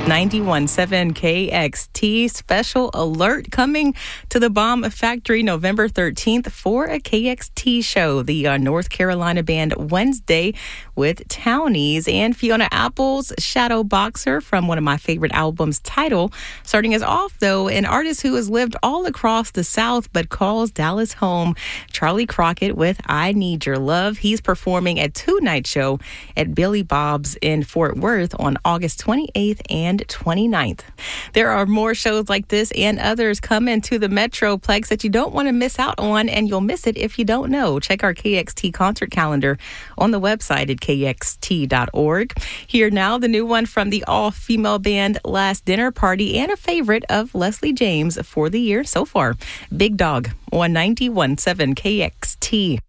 91.7 KXT special alert coming to the Bomb Factory November 13th for a KXT show. The North Carolina band Wednesday with Townies and Fiona Apple's Shadow Boxer from one of my favorite albums, Tidal. Starting us off, though, an artist who has lived all across the South but calls Dallas home, Charlie Crockett with I Need Your Love. He's performing a two-night show at Billy Bob's in Fort Worth on August 28th and 29th. There are more shows like this and others coming to the Metroplex that you don't want to miss out on, and you'll miss it if you don't know. Check our KXT concert calendar on the website at kxt.org. Here now, the new one from the all-female band Last Dinner Party and a favorite of Leslie James for the year so far, Big Dog on 91.7 KXT.